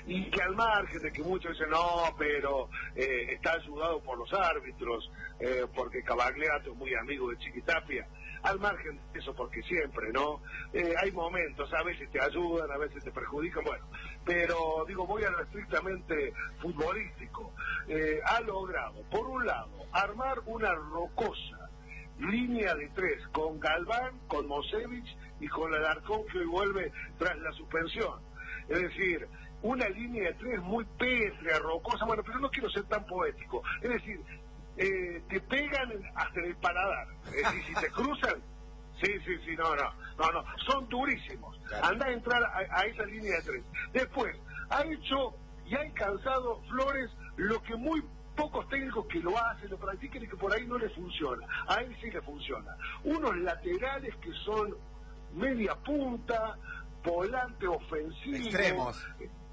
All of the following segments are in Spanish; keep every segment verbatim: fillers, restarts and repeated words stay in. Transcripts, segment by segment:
y que al margen de que muchos dicen no, pero eh, está ayudado por los árbitros, eh, porque Cavagliato es muy amigo de Chiquitapia, al margen de eso, porque siempre, ¿no? Eh, hay momentos, a veces te ayudan, a veces te perjudican, bueno, pero digo, voy a lo estrictamente futbolístico. Eh, ha logrado, por un lado, armar una rocosa línea de tres, con Galván, con Mosevich y con Alarcón, que hoy vuelve tras la suspensión. Es decir, una línea de tres muy pétrea, rocosa, bueno, pero no quiero ser tan poético. Es decir, eh, te pegan hasta en el paladar. Es decir, si te cruzan, sí, sí, sí, no, no, no, no, son durísimos. Claro. Anda a entrar a, a esa línea de tres. Después, ha hecho y ha alcanzado Flores lo que muy pocos técnicos que lo hacen, lo practican y que por ahí no le funciona. A él sí le funciona. Unos laterales que son media punta, volante ofensivo. Extremos.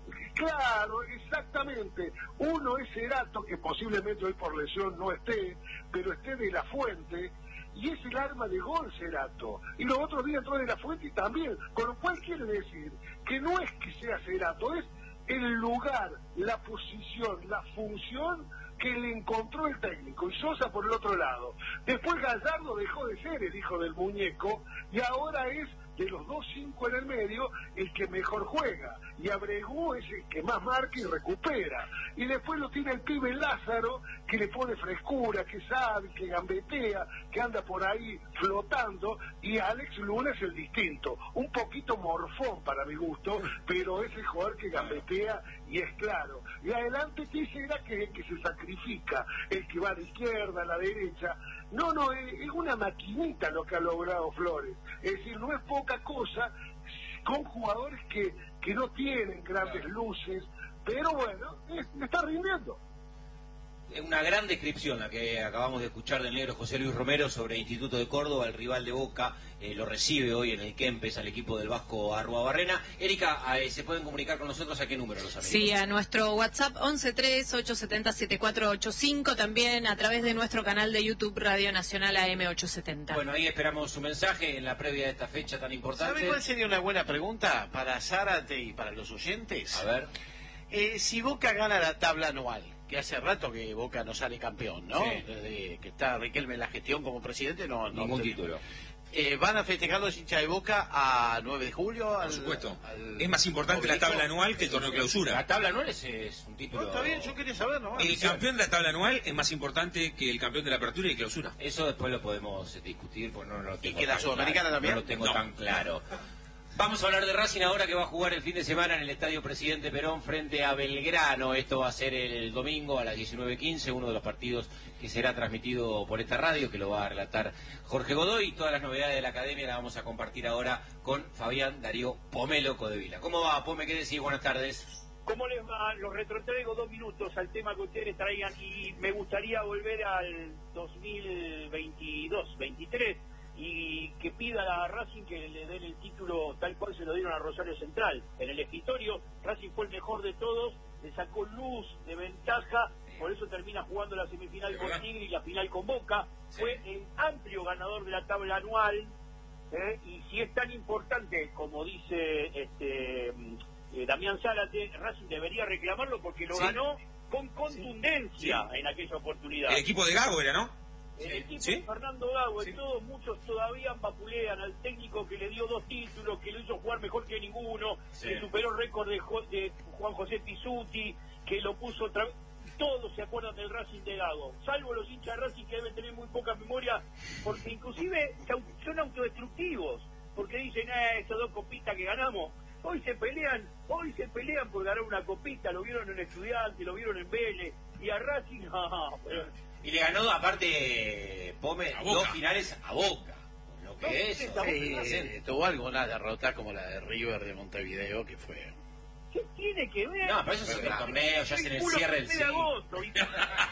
Claro, exactamente. Uno es Cerato, que posiblemente hoy por lesión no esté, pero esté de la Fuente, y es el arma de gol Cerato. Y los otros días entró de la Fuente y también. Con lo cual quiere decir que no es que sea Cerato, es el lugar, la posición, la función que le encontró el técnico, y Sosa por el otro lado. Después Gallardo dejó de ser el hijo del muñeco y ahora es, de los dos cinco en el medio, el que mejor juega, y Abregu es el que más marca y recupera, y después lo tiene el pibe Lázaro, que le pone frescura, que sabe, que gambetea, que anda por ahí flotando, y Alex Luna es el distinto, un poquito morfón para mi gusto, pero es el jugador que gambetea y es claro. Y adelante Teixeira, que es el que se sacrifica, el que va a la izquierda, a la derecha. No, no, es una maquinita lo que ha logrado Flores. Es decir, no es poca cosa, con jugadores que, que no tienen grandes luces, pero bueno, es, me está rindiendo. Una gran descripción la que acabamos de escuchar del negro José Luis Romero sobre Instituto de Córdoba, el rival de Boca, eh, lo recibe hoy en el Kempes al equipo del Vasco Arruabarrena. Erika, eh, ¿se pueden comunicar con nosotros a qué número los amigos? Sí, a nuestro WhatsApp once tres ocho siete cero siete cuatro ocho cinco, también a través de nuestro canal de YouTube Radio Nacional A M ochocientos setenta. Bueno, ahí esperamos su mensaje en la previa de esta fecha tan importante. ¿Sabe cuál sería una buena pregunta para Zárate y para los oyentes? A ver. Eh, si Boca gana la tabla anual, que hace rato que Boca no sale campeón, ¿no? Sí. Desde que está Riquelme en la gestión como presidente, no... no Ningún te... título. Eh, ¿Van a festejar los hinchas de Boca a nueve de julio? Al, Por supuesto. Al... Es más importante la tabla anual que el torneo clausura. La tabla anual es, es un título... No, está bien, yo quería saber, ¿no? El campeón de la tabla anual es más importante que el campeón de la apertura y clausura. Eso después lo podemos discutir, pues no, no lo tengo ¿Y que la tan Sudamericana claro, también? No lo tengo No. tan claro. Vamos a hablar de Racing ahora, que va a jugar el fin de semana en el Estadio Presidente Perón frente a Belgrano. Esto va a ser el domingo a las diecinueve quince, uno de los partidos que será transmitido por esta radio, que lo va a relatar Jorge Godoy. Todas las novedades de la academia las vamos a compartir ahora con Fabián Darío Pomelo Codevila. ¿Cómo va, Pome? ¿Qué decís? Buenas tardes. ¿Cómo les va? Los retrotraigo dos minutos al tema que ustedes traigan y me gustaría volver al dos mil veintidós veintitrés y que pida a Racing que le den el título tal cual se lo dieron a Rosario Central. En el escritorio, Racing fue el mejor de todos, le sacó luz de ventaja, por eso termina jugando la semifinal con Tigre y la final con Boca. Fue el amplio ganador de la tabla anual, ¿eh? Y si es tan importante como dice este eh, Damián Zárate, Racing debería reclamarlo porque lo sí. ganó con contundencia sí. en aquella oportunidad. El equipo de Gago era, ¿no? El equipo ¿Sí? de Fernando Gago, Sí. todos, muchos todavía vapulean al técnico que le dio dos títulos, que lo hizo jugar mejor que ninguno, Sí. que superó el récord de, Jo- de Juan José Pizzuti, que lo puso otra vez. Todos se acuerdan del Racing de Gago, salvo los hinchas de Racing que deben tener muy poca memoria, porque inclusive se au- son autodestructivos, porque dicen, eh, esas dos copitas que ganamos, hoy se pelean, hoy se pelean por ganar una copita, lo vieron en Estudiantes, lo vieron en Vélez, y a Racing, no, pero... Y le ganó, aparte, Pome, A dos Boca. finales a Boca. Lo que No, es. sí, eso. está bueno. Eh, tuvo alguna derrota como la de River de Montevideo, que fue... ¿Qué tiene que ver? No, pero eso es en el torneo, ya es en el cierre del mes de ciclo. agosto, Vicente.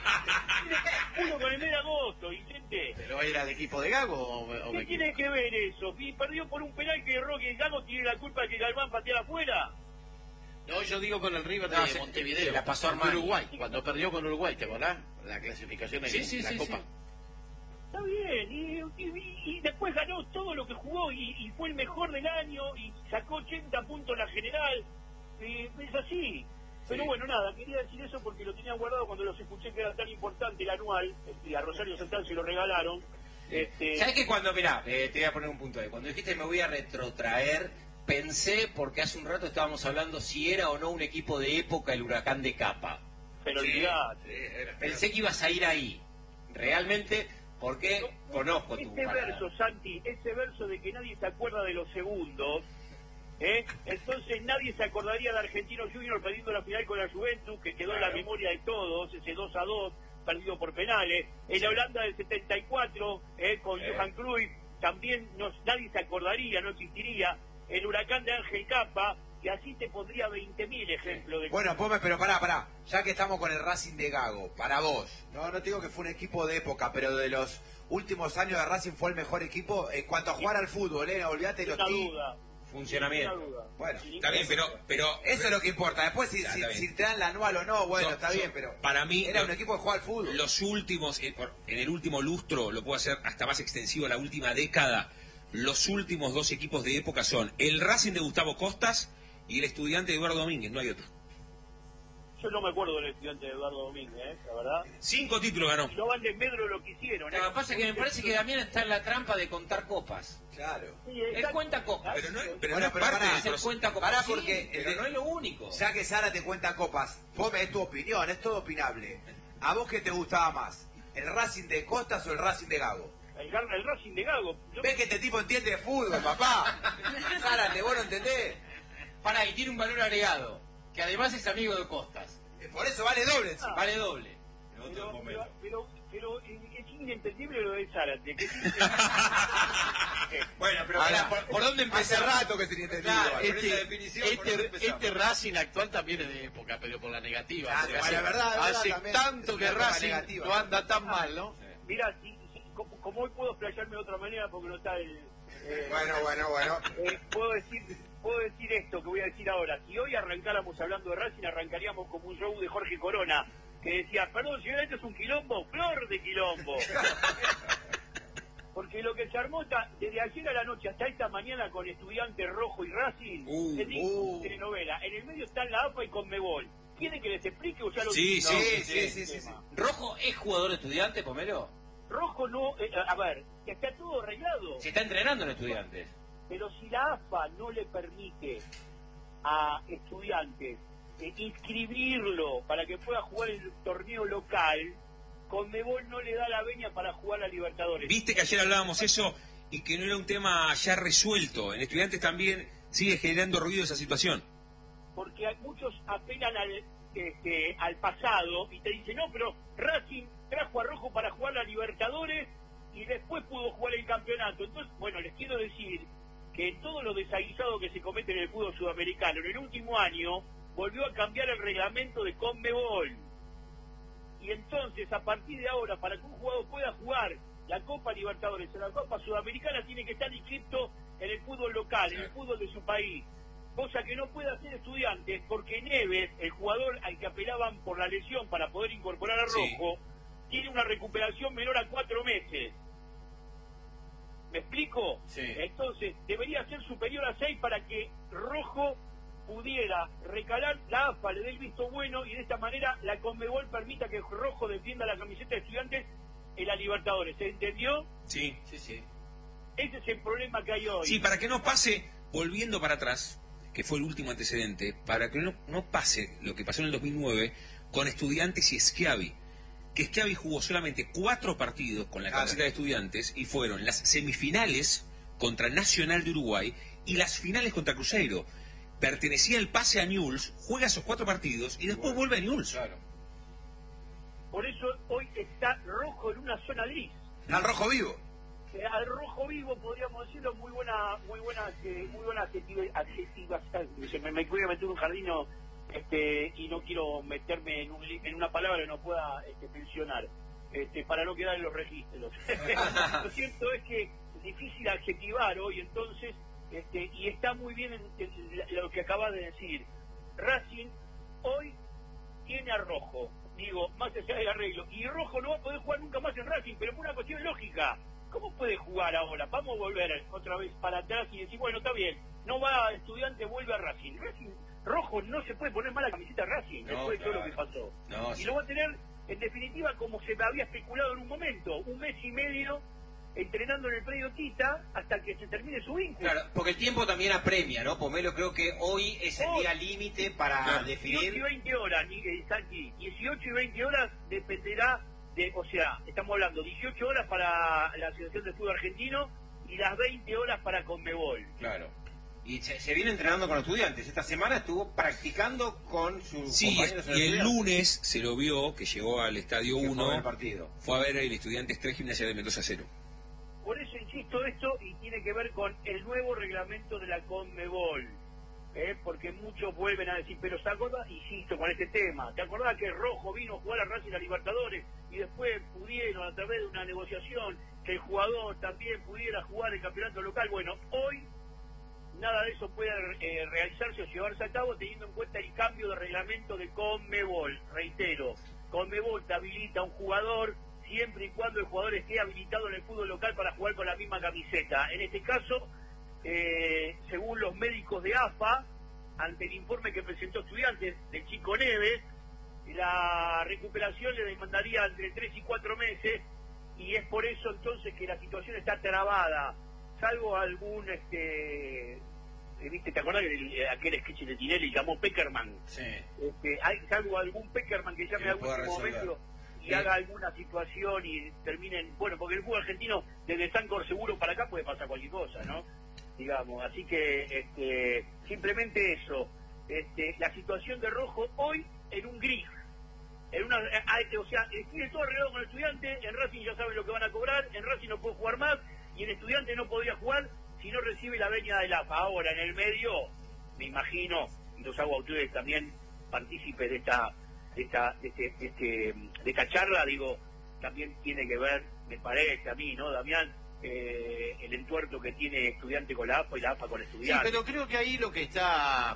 Uno con el mes de agosto, Vicente. ¿Pero era el equipo de Gago o, o me ¿Qué tiene equivoco? que ver eso? Y perdió por un penal que erró, que Gago tiene la culpa de que Galván pateara afuera. No, yo digo con el River No, de se- Montevideo. se la pasó Con Armani. Uruguay, cuando perdió con Uruguay, ¿te acordás? La clasificación en Sí, sí, la sí, Copa. sí. Está bien, y, y- y después ganó todo lo que jugó y, y fue el mejor del año y sacó ochenta puntos en la general. Eh, es así. Pero bueno, nada, quería decir eso porque lo tenía guardado cuando los escuché que era tan importante el anual, y a Rosario Central se lo regalaron. Este... ¿Sabes que cuando, mirá, eh, te voy a poner un punto ahí, cuando dijiste me voy a retrotraer, pensé, porque hace un rato estábamos hablando si era o no un equipo de época el Huracán de Capa. Pero Sí, olvidate. sí, era- Pensé que ibas a ir ahí, realmente, porque No, conozco tu Ese parada. verso, Santi, ese verso de que nadie se acuerda de los segundos, ¿eh? Entonces nadie se acordaría de Argentinos Juniors perdiendo la final con la Juventus, que quedó en la memoria de todos, ese dos a dos, perdido por penales. En la Holanda del setenta y cuatro, ¿eh? Con Eh. Johan Cruyff, también no, nadie se acordaría, no existiría. El Huracán de Ángel Capa, y así te pondría veinte mil ejemplos de... Bueno, Pome, pero pará, pará. Ya que estamos con el Racing de Gago, para vos, no, no te digo que fue un equipo de época, pero de los últimos años de Racing fue el mejor equipo en cuanto a jugar al fútbol, ¿eh? Olvídate de Sin los una ti. duda, Funcionamiento. sin una duda. Bueno, Sin Está bien, pero, pero eso es lo que importa. Después, si, Está si, bien. si te dan la anual o no, bueno, Yo- está yo- bien, pero para mí era lo- un equipo que jugaba al fútbol. los últimos, eh, por- en el último lustro, lo puedo hacer hasta más extensivo, la última década, los últimos dos equipos de época son el Racing de Gustavo Costas y el Estudiante de Eduardo Domínguez, no hay otro. Yo no me acuerdo del estudiante de Eduardo Domínguez, ¿eh? La verdad. Cinco títulos ganó. Y no van de medro lo que hicieron. ¿eh? Lo que pasa es que me parece que Damián está en la trampa de contar copas. Claro. Sí, Él exacto. cuenta copas. Pero no, pero Bueno, no es pero parte pará, del Él proceso. cuenta copas. Pará, sí, porque pero el- no es lo único. Ya que Sara te cuenta copas, Pome, es tu opinión, es todo opinable. ¿A vos qué te gustaba más? ¿El Racing de Costas o el Racing de Gago? El, Gar- el Racing de Gago. Yo- ¿Ves que este tipo entiende de fútbol, papá? Zárate, vos no entendés. Pará, y tiene un valor agregado, que además es amigo de Costas. Eh, Por eso vale doble encima. Vale doble. En otro pero, momento. pero, pero, pero es inentendible lo de Zárate. Que es Bueno, pero Ahora, pará, ¿por, por dónde Hace empezar? rato que se ni entendido. Claro, vale. por esa definición, ¿por dónde Este, empezamos? este Racing actual también es de época, pero por la negativa. Ah, porque bueno, hace, es verdad, es verdad, hace también. tanto Es que una época Racing negativa. no anda tan mal, ¿no? Mira, si, si- como, como hoy puedo explayarme de otra manera porque no está el... eh, Bueno, bueno, bueno. eh, puedo decir puedo decir esto que voy a decir ahora. Si hoy arrancáramos hablando de Racing, arrancaríamos como un show de Jorge Corona, que decía, perdón, señor, esto es un quilombo, flor de quilombo. Porque lo que se armó está, desde ayer a la noche hasta esta mañana con Estudiantes Rojo y Racing, Uh, es uh. telenovela. En el medio están la AFA y Conmebol. ¿Quieren que les explique o ya lo Sí, dijiste? sí, sí, sí, sí, sí. ¿Rojo es jugador estudiante, Pomelo? Rojo no, eh, a ver, que está todo arreglado. Se está entrenando en Estudiantes. Pero si la AFA no le permite a Estudiantes eh, inscribirlo para que pueda jugar el torneo local, Conmebol no le da la veña para jugar a Libertadores. Viste que ayer hablábamos eso y que no era un tema ya resuelto. En Estudiantes también sigue generando ruido esa situación. Porque hay- muchos apelan al, este, al pasado y te dicen, no, pero Racing trajo a Rojo para jugar a Libertadores y después pudo jugar el campeonato. Entonces, bueno, les quiero decir que en todo lo desaguisado que se comete en el fútbol sudamericano, en el último año volvió a cambiar el reglamento de Conmebol. Y entonces, a partir de ahora, para que un jugador pueda jugar la Copa Libertadores o la Copa Sudamericana, tiene que estar inscrito en el fútbol local, en el fútbol de su país. Cosa que no puede hacer Estudiantes, porque Neves, el jugador al que apelaban por la lesión para poder incorporar a Sí. Rojo, tiene una recuperación menor a cuatro meses. ¿Me explico? Sí. Entonces, debería ser superior a seis para que Rojo pudiera recalar, la AFA le dé el visto bueno y de esta manera la Conmebol permita que Rojo defienda la camiseta de Estudiantes en la Libertadores. ¿Se entendió? Sí. Sí, sí. Ese es el problema que hay hoy. Sí, para que no pase, volviendo para atrás, que fue el último antecedente, para que no, no pase lo que pasó en el dos mil nueve con Estudiantes y Schiavi. Que Schiavi jugó solamente cuatro partidos con la Claro. camiseta de Estudiantes y fueron las semifinales contra Nacional de Uruguay y las finales contra Cruzeiro. Pertenecía el pase a Newell's, juega esos cuatro partidos y después vuelve a Newell's. Claro. Por eso hoy está Rojo en una zona gris. Al rojo vivo. Eh, al rojo vivo podríamos decirlo, muy buena, muy buena, eh, muy buena adjetiva, adjetiva se me, me voy a meter en un jardín no, este, y no quiero meterme en, un, li- en una palabra que no pueda este, mencionar, este, para no quedar en los registros. Lo cierto es que es difícil adjetivar hoy entonces, este, y está muy bien en, en lo que acabas de decir. Racing hoy tiene a Rojo, digo, más allá del arreglo, y Rojo no va a poder jugar nunca más en Racing, pero por una cuestión lógica. ¿Cómo puede jugar ahora? Vamos a volver otra vez para atrás y decir, bueno, está bien, no va a Estudiante, vuelve a Racing. Racing, Rojo no se puede poner mal la camiseta Racing No, después de todo claro. lo que pasó. No, y sí. lo va a tener, en definitiva, como se había especulado en un momento, un mes y medio entrenando en el predio Tita hasta que se termine su vínculo. Claro, porque el tiempo también apremia, ¿no? Pomelo, creo que hoy es el Hoy. día límite para Claro. definir. dieciocho y veinte horas, Miguel Santi. dieciocho y veinte horas dependerá de, o sea, estamos hablando dieciocho horas para la Asociación de Fútbol Argentino y las veinte horas para Conmebol. Claro. Y se, se viene entrenando con estudiantes. Esta semana estuvo practicando con sus Sí, compañeros en y el Estudiantes. lunes se lo vio, que llegó al Estadio Que fue uno, el partido. fue a ver el Estudiantes tres, Gimnasia de Mendoza cero. Por eso insisto esto y tiene que ver con el nuevo reglamento de la Conmebol. ¿eh? Porque muchos vuelven a decir, pero ¿se acuerda? Insisto con este tema. ¿Te acordás que Rojo vino a jugar a Racing a Libertadores y después pudieron, a través de una negociación, que el jugador también pudiera jugar el campeonato local? Bueno, hoy nada de eso puede eh, realizarse o llevarse a cabo teniendo en cuenta el cambio de reglamento de Conmebol. Reitero, Conmebol te habilita a un jugador siempre y cuando el jugador esté habilitado en el fútbol local para jugar con la misma camiseta. En este caso, eh, según los médicos de A F A, ante el informe que presentó Estudiantes del Chico Neves, la recuperación le demandaría entre tres y cuatro meses, y es por eso entonces que la situación está trabada, salvo algún, este, ¿viste? ¿Te acordás de aquel sketch de Tinelli llamó Peckerman? Sí. Este, hay, salvo algún Peckerman que llame Que a lo pueda algún resolver. momento y Sí. haga alguna situación y terminen, bueno, porque el fútbol argentino desde Sancor Seguro para acá puede pasar cualquier cosa, ¿no? Digamos, así que este, simplemente eso, este, la situación de Rojo hoy en un gris, en una, hay- o sea, tiene todo arreglado con el Estudiante, en Racing ya saben lo que van a cobrar, en Racing no puede jugar más y el Estudiante no podría jugar si no recibe la venia del A F A. Ahora en el medio, me imagino, y los hago a ustedes también partícipes de esta de esta de, este, de, este, de esta charla, digo, también tiene que ver, me parece a mí, ¿no, Damián? Eh, el entuerto que tiene Estudiante con la A F A y la A F A con Sí, Estudiante. pero creo que ahí lo que está,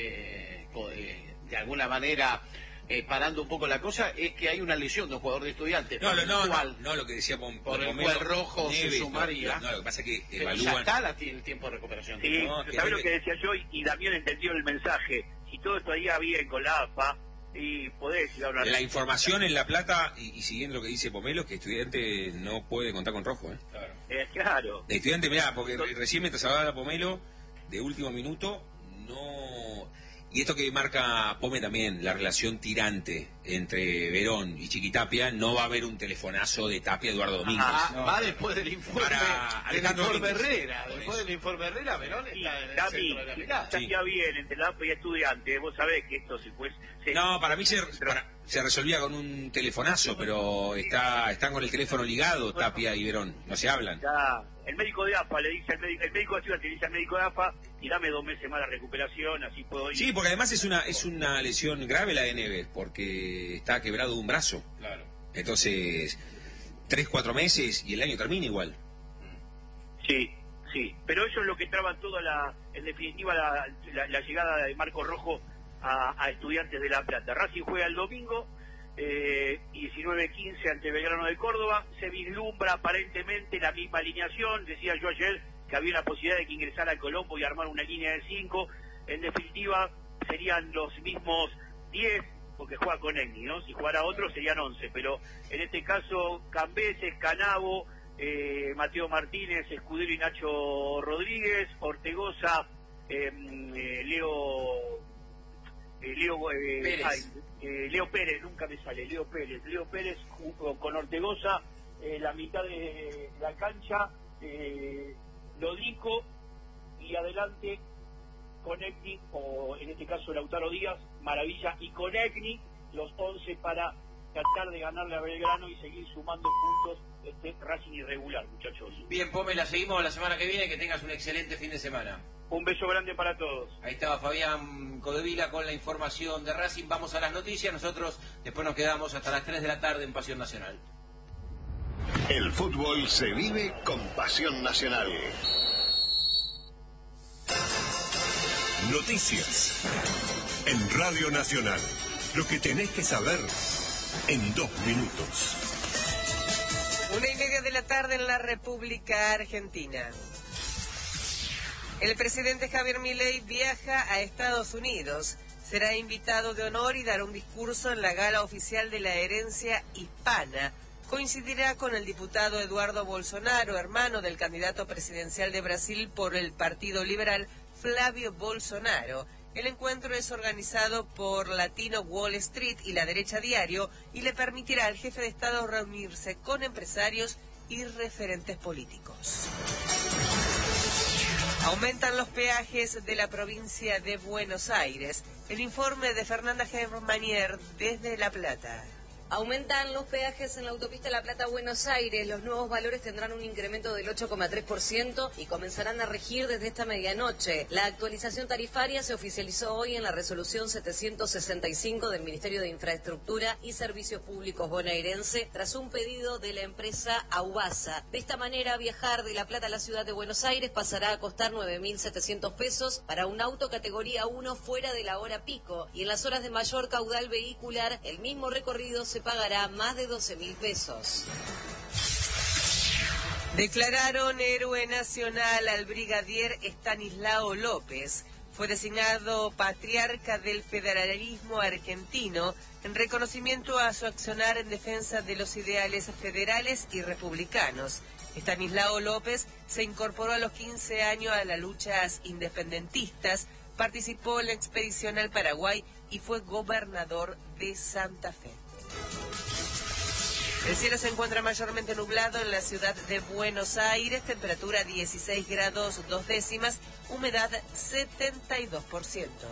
eh, co- eh, de alguna manera, eh, parando un poco la cosa, es que hay una lesión de un jugador de Estudiantes. No, por no, el no, cual- no, no, lo que decía Pom, por el Pomelo, cual Rojo se Neves, no, sumaría. No, lo que pasa es que pero ya evalúan. está la- el tiempo de recuperación. Sí, No, que ¿sabes no lo le- que decía yo? Y, y Damián entendió el mensaje. Si todo estaría bien con la A F A, y podés ir a una... La información en La Plata, y, y siguiendo lo que dice Pomelo, es que Estudiante no puede contar con Rojo, ¿eh? Claro. Eh, claro. De Estudiante, mirá, porque re- recién mientras hablaba Pomelo, de último minuto, no... Y esto que marca Pome también, la relación tirante entre Verón y Chiquitapia, no va a haber un telefonazo de Tapia a Eduardo Domínguez. Ah, No, va claro. después del informe, Para del Alejandro informe Domínguez. Herrera. Por Después eso. del informe Herrera, Verón Sí, está en el Dami, centro de la mirada. está ya bien entre la A F A y Estudiante. Vos sabés que esto se pues... se- No, para mí se, para- se resolvía con un telefonazo, pero está están con el teléfono ligado Tapia y Verón, no se hablan. Ya, el médico de A F A le dice al médico, el médico de Estudiante le dice al médico de A F A, y dame dos meses más de recuperación, así puedo ir. Sí, porque además es una es una lesión grave la de Neves, porque está quebrado un brazo. Claro. Entonces, tres, cuatro meses y el año termina igual. Sí, sí, pero eso es lo que traba toda la, en definitiva, la, la- la llegada de Marco Rojo a, a Estudiantes de La Plata. Racing juega el domingo, eh, diecinueve quince ante Belgrano de Córdoba, se vislumbra aparentemente la misma alineación, decía yo ayer que había una posibilidad de que ingresara al Colombo y armar una línea de cinco, en definitiva serían los mismos diez, porque juega con Egni, ¿no? Si jugara otro serían once, pero en este caso Cambeses, Canavo, eh, Mateo Martínez, Escudero y Nacho Rodríguez, Ortegoza, eh, eh, Leo eh, Leo eh, Pérez. ay, eh, Leo Pérez, nunca me sale, Leo Pérez, Leo Pérez junto con Ortegoza, eh, la mitad de la cancha, eh, Lodico, y adelante Conecni, o en este caso Lautaro Díaz, Maravilla y Conecni, los once para tratar de ganarle a Belgrano y seguir sumando puntos este Racing irregular, muchachos. Bien, Pome, la seguimos la semana que viene. Que tengas un excelente fin de semana. Un beso grande para todos. Ahí estaba Fabián Codevila con la información de Racing. Vamos a las noticias. Nosotros después nos quedamos hasta las tres de la tarde en Pasión Nacional. El fútbol se vive con pasión nacional. Noticias en Radio Nacional. Lo que tenés que saber en dos minutos. Una y media de la tarde en la República Argentina. El presidente Javier Milei viaja a Estados Unidos. Será invitado de honor y dará un discurso en la gala oficial de la herencia hispana. Coincidirá con el diputado Eduardo Bolsonaro, hermano del candidato presidencial de Brasil por el Partido Liberal, Flavio Bolsonaro. El encuentro es organizado por Latino Wall Street y La Derecha Diario y le permitirá al jefe de Estado reunirse con empresarios y referentes políticos. Aumentan los peajes de la provincia de Buenos Aires. El informe de Fernanda Germanier desde La Plata. Aumentan los peajes en la autopista La Plata-Buenos Aires. Los nuevos valores tendrán un incremento del ocho coma tres por ciento y comenzarán a regir desde esta medianoche. La actualización tarifaria se oficializó hoy en la resolución setecientos sesenta y cinco del Ministerio de Infraestructura y Servicios Públicos bonaerense tras un pedido de la empresa Aubasa. De esta manera, viajar de La Plata a la ciudad de Buenos Aires pasará a costar nueve mil setecientos pesos para un auto categoría uno fuera de la hora pico y en las horas de mayor caudal vehicular el mismo recorrido se pagará más de doce mil pesos. Declararon héroe nacional al brigadier Estanislao López. Fue designado patriarca del federalismo argentino en reconocimiento a su accionar en defensa de los ideales federales y republicanos. Estanislao López se incorporó a los quince años a las luchas independentistas, participó en la expedición al Paraguay y fue gobernador de Santa Fe. El cielo se encuentra mayormente nublado en la ciudad de Buenos Aires, temperatura dieciséis grados dos décimas, humedad setenta y dos por ciento.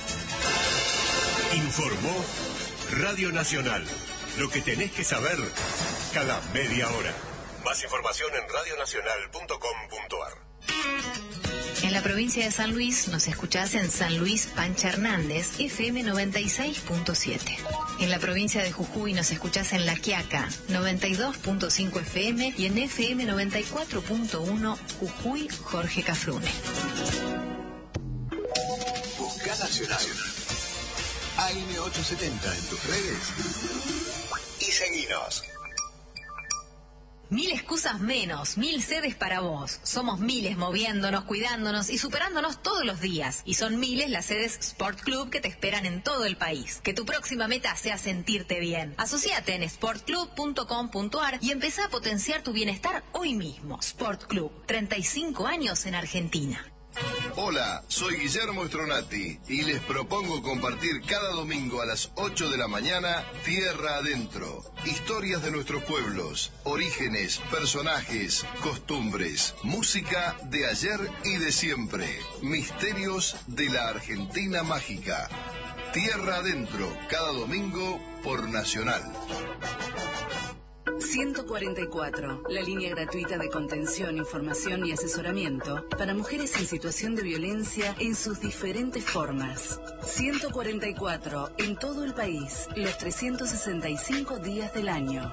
Informó Radio Nacional. Lo que tenés que saber cada media hora. Más información en radio nacional punto com punto a r. En la provincia de San Luis nos escuchás en San Luis Pancha Hernández, F M noventa y seis punto siete. En la provincia de Jujuy nos escuchás en La Quiaca, noventa y dos punto cinco F M y en F M noventa y cuatro punto uno Jujuy Jorge Cafrune. Busca Nacional. A M ochocientos setenta en tus redes y seguinos. Mil excusas menos, mil sedes para vos. Somos miles moviéndonos, cuidándonos y superándonos todos los días. Y son miles las sedes Sport Club que te esperan en todo el país. Que tu próxima meta sea sentirte bien. Asociate en sport club punto com punto a r y empezá a potenciar tu bienestar hoy mismo. Sport Club, treinta y cinco años en Argentina. Hola, soy Guillermo Stronati y les propongo compartir cada domingo a las ocho de la mañana Tierra Adentro. Historias de nuestros pueblos, orígenes, personajes, costumbres, música de ayer y de siempre, misterios de la Argentina mágica. Tierra Adentro, cada domingo por Nacional. ciento cuarenta y cuatro, la línea gratuita de contención, información y asesoramiento para mujeres en situación de violencia en sus diferentes formas. ciento cuarenta y cuatro, en todo el país, los trescientos sesenta y cinco días del año.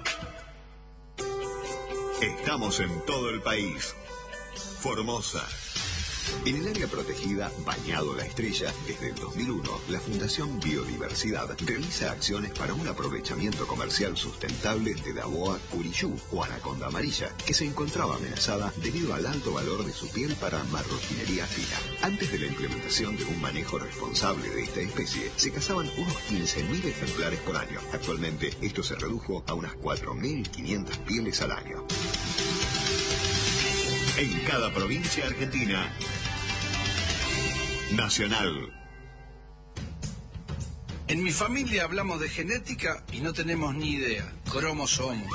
Estamos en todo el país. Formosa. En el área protegida Bañado La Estrella, desde el dos mil uno, la Fundación Biodiversidad realiza acciones para un aprovechamiento comercial sustentable de la boa curiyú o anaconda amarilla, que se encontraba amenazada debido al alto valor de su piel para marroquinería fina. Antes de la implementación de un manejo responsable de esta especie, se cazaban unos quince mil ejemplares por año. Actualmente, esto se redujo a unas cuatro mil quinientas pieles al año. En cada provincia argentina, Nacional. En mi familia hablamos de genética y no tenemos ni idea. Cromosomos.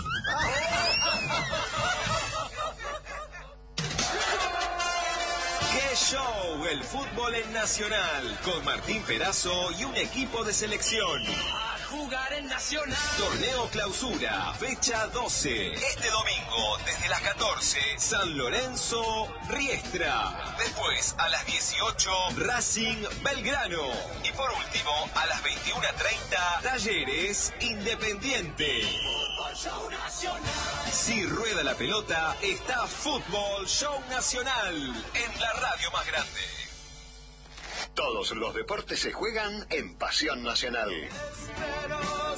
¡Qué show! El fútbol en Nacional, con Martín Perazo y un equipo de selección. Jugar en Nacional. Torneo Clausura, fecha doce. Este domingo, desde las catorce, San Lorenzo, Riestra. Después, a las dieciocho, Racing Belgrano. Y por último, a las veintiuno treinta, Talleres Independiente. Fútbol Show Nacional. Si rueda la pelota, está Fútbol Show Nacional, en la radio más grande. Todos los deportes se juegan en Pasión Nacional. Espero